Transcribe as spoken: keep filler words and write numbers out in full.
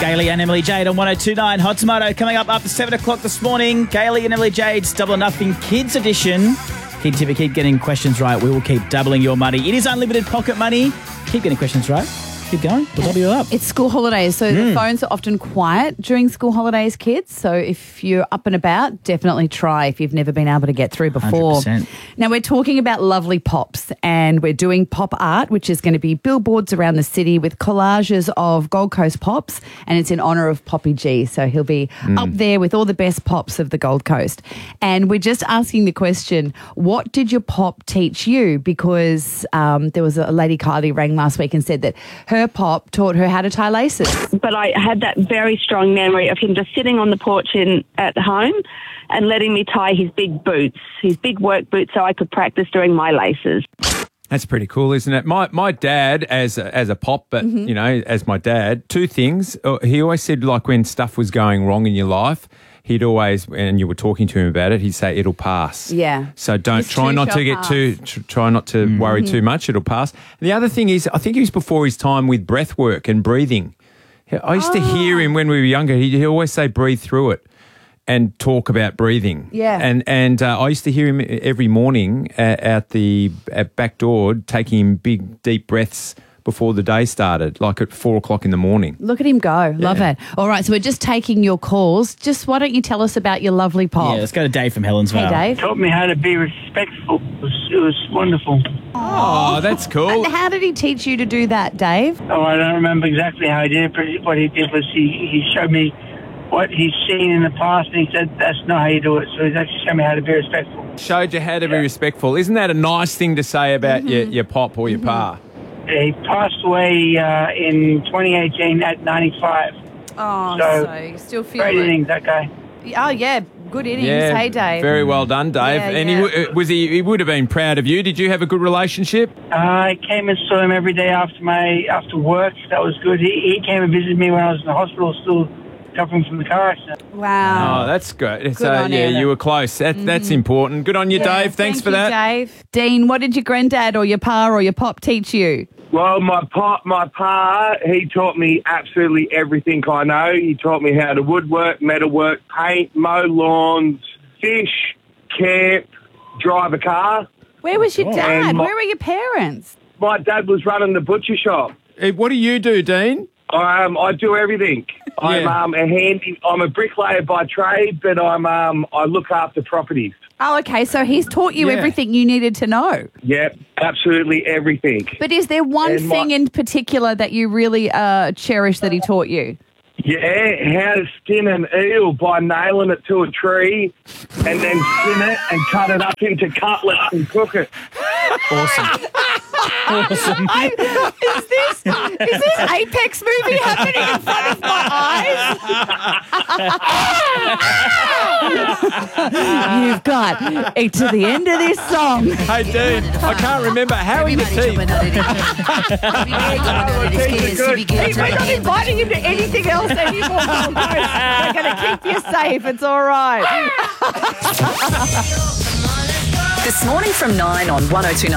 Gailey and Emily Jade on one oh two point nine Hot Tomato. Coming up after seven o'clock this morning, Gailey and Emily Jade's Double or Nothing Kids Edition. Kids, if you keep getting questions right, we will keep doubling your money. It is unlimited pocket money. Keep getting questions right. Keep going. We'll double you up. It's school holidays, so Mm. the phones are often quiet during school holidays, kids. So if you're up and about, definitely try if you've never been able to get through before. one hundred percent. Now, we're talking about lovely pops, and we're doing pop art, which is going to be billboards around the city with collages of Gold Coast pops, and it's in honour of Poppy G. So he'll be Mm. up there with all the best pops of the Gold Coast. And we're just asking the question, what did your pop teach you? Because um, there was a lady, Kylie, rang last week and said that her pop taught her how to tie laces. But I had that very strong memory of him just sitting on the porch in at home and letting me tie his big boots, his big work boots, so I could practice doing my laces. That's pretty cool, isn't it? My my dad, as a, as a pop, but, Mm-hmm. you know, as my dad, two things. Uh, He always said, like, when stuff was going wrong in your life, he'd always, and you were talking to him about it, he'd say, it'll pass. Yeah. So don't This try too not shall to get pass. too, tr- try not to worry too much, it'll pass. And the other thing is, I think he was before his time with breath work and breathing. I used to hear him when we were younger, he'd, he'd always say, breathe through it. And talk about breathing. Yeah. And and uh, I used to hear him every morning at, at the at back door taking big, deep breaths before the day started, like at four o'clock in the morning. Look at him go. Love Yeah. it. All right, so we're just taking your calls. Just why don't you tell us about your lovely pop? Yeah, let's go to Dave from Helensville. Hey, Dave. Taught me how to be respectful. It was, it was wonderful. Oh, that's cool. And how did he teach you to do that, Dave? Oh, I don't remember exactly how he did it, but what he did was he, he showed me what he's seen in the past, and he said, that's not how you do it. So he's actually showed me how to be respectful. Showed you how to be respectful. Isn't that a nice thing to say about your, your pop or your pa? He passed away uh, in twenty eighteen at ninety-five. Oh, So, so you still feel Great it. innings, that guy. Oh, yeah, good innings. Hey, Dave. Very well done, Dave. Yeah, and yeah. He, w- uh, was he, he would have been proud of you. Did you have a good relationship? I came and saw him every day after my after work. That was good. He, he came and visited me when I was in the hospital, still suffering from the car accident. Wow. Oh, that's good. Good So, on yeah, you. you were close. That, That's important. Good on you, Yeah, Dave. Thanks thank for you, that. Dave. Dean, what did your granddad or your pa or your pop teach you? Well, my pop, my pa, he taught me absolutely everything I know. He taught me how to woodwork, metalwork, paint, mow lawns, fish, camp, drive a car. Where was your dad? And my- Where were your parents? My dad was running the butcher shop. Eh, What do you do, Dean? Um, I do everything. I'm Yeah. um, a handy. I'm a bricklayer by trade, but I'm um, I look after properties. Oh, okay, so he's taught you Yeah. everything you needed to know. Yep, absolutely everything. But is there one And my- thing in particular that you really uh, cherish that he taught you? Yeah, how to skin an eel by nailing it to a tree and then skin it and cut it up into cutlets and cook it. Awesome. Awesome. Is this is this Apex movie happening in front of my eyes? You've got it to the end of this song. Hey, Dean, I can't remember. How are your teeth? We're not inviting him to anything else anymore. We're going to keep you safe. It's all right. This morning from nine on one oh two point nine